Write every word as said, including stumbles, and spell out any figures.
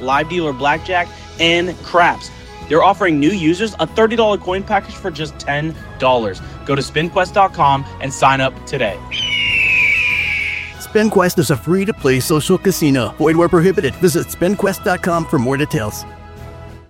live dealer blackjack, and craps. They're offering new users a thirty dollars coin package for just ten dollars. Go to spin quest dot com and sign up today. SpinQuest is a free-to-play social casino. Void where prohibited. Visit spin quest dot com for more details.